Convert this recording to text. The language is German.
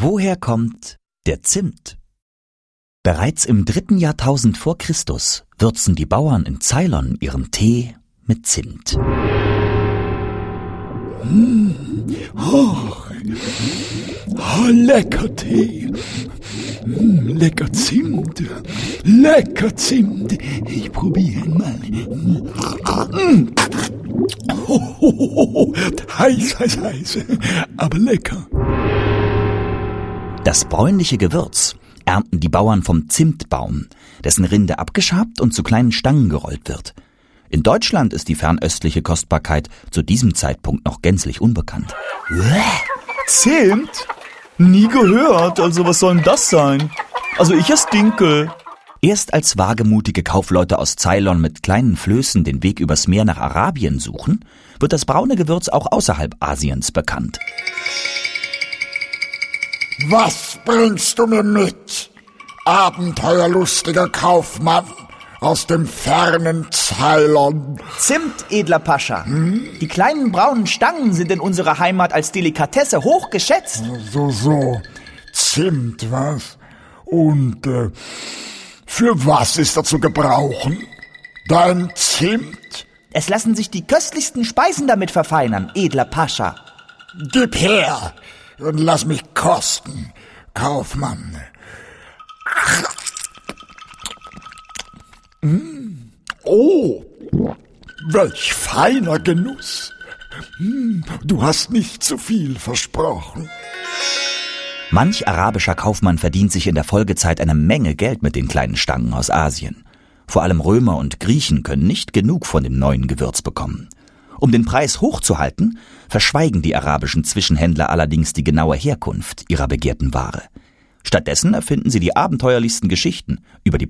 Woher kommt der Zimt? Bereits im 3. Jahrtausend vor Christus würzen die Bauern in Ceylon ihren Tee mit Zimt. Lecker Tee. Lecker Zimt. Lecker Zimt. Ich probiere mal. Heiß, aber lecker. Das bräunliche Gewürz ernten die Bauern vom Zimtbaum, dessen Rinde abgeschabt und zu kleinen Stangen gerollt wird. In Deutschland ist die fernöstliche Kostbarkeit zu diesem Zeitpunkt noch gänzlich unbekannt. Zimt? Nie gehört, also was soll denn das sein? Also ich ess Dinkel. Erst als wagemutige Kaufleute aus Ceylon mit kleinen Flößen den Weg übers Meer nach Arabien suchen, wird das braune Gewürz auch außerhalb Asiens bekannt. Was bringst du mir mit, abenteuerlustiger Kaufmann aus dem fernen Ceylon? Zimt, edler Pascha. Die kleinen braunen Stangen sind in unserer Heimat als Delikatesse hoch geschätzt. So. Zimt, was? Und für was ist er zu gebrauchen? Dein Zimt? Es lassen sich die köstlichsten Speisen damit verfeinern, edler Pascha. Gib her und lass mich kosten, Kaufmann. Oh, welch feiner Genuss. Du hast nicht zu viel versprochen. Manch arabischer Kaufmann verdient sich in der Folgezeit eine Menge Geld mit den kleinen Stangen aus Asien. Vor allem Römer und Griechen können nicht genug von dem neuen Gewürz bekommen. Um den Preis hochzuhalten, verschweigen die arabischen Zwischenhändler allerdings die genaue Herkunft ihrer begehrten Ware. Stattdessen erfinden sie die abenteuerlichsten Geschichten über die